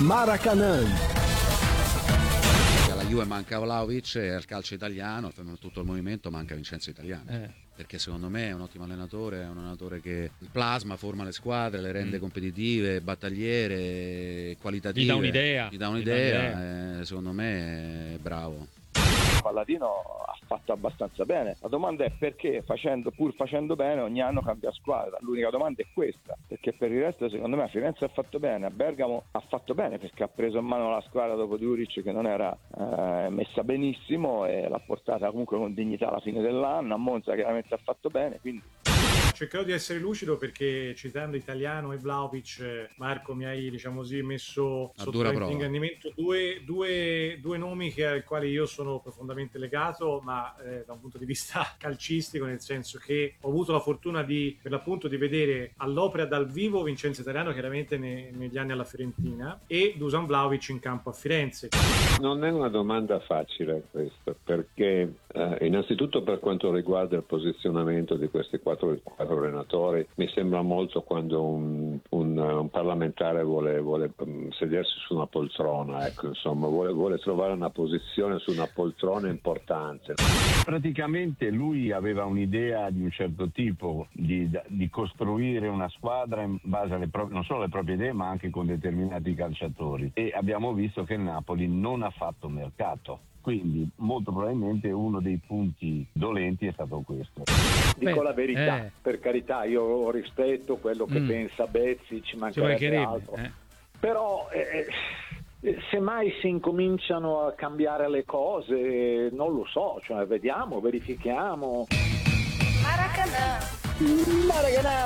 Maracanã. Alla Juve manca Vlahovic e al calcio italiano, tutto il movimento, manca Vincenzo Italiano. Perché secondo me è un ottimo allenatore, è un allenatore che plasma, forma le squadre, le rende competitive, battagliere, qualitative. Gli dà un'idea. Secondo me è bravo. Palladino ha fatto abbastanza bene. La domanda è perché pur facendo bene ogni anno cambia squadra. L'unica domanda è questa, perché per il resto secondo me a Firenze ha fatto bene, a Bergamo ha fatto bene perché ha preso in mano la squadra dopo Djuric che non era messa benissimo e l'ha portata comunque con dignità alla fine dell'anno. A Monza chiaramente ha fatto bene, quindi cercherò di essere lucido perché citando Italiano e Vlahovic, Marco, mi hai messo sotto ingannimento due nomi ai quali io sono profondamente legato, ma da un punto di vista calcistico, nel senso che ho avuto la fortuna per l'appunto di vedere all'opera dal vivo Vincenzo Italiano chiaramente negli anni alla Fiorentina e Dusan Vlahovic in campo a Firenze. Non è una domanda facile questa, perché innanzitutto per quanto riguarda il posizionamento di questi quattro allenatori, mi sembra molto quando un parlamentare vuole sedersi su una poltrona, ecco, insomma, vuole trovare una posizione su una poltrona importante. Praticamente lui aveva un'idea di un certo tipo, di costruire una squadra in base non solo alle proprie idee ma anche con determinati calciatori, e abbiamo visto che il Napoli non ha fatto mercato. Quindi molto probabilmente uno dei punti dolenti è stato questo. Dico la verità, per carità, io rispetto quello che pensa Bezzi, ci mancherebbe altro. Però se mai si incominciano a cambiare le cose, non lo so, cioè vediamo, verifichiamo. Maracanã.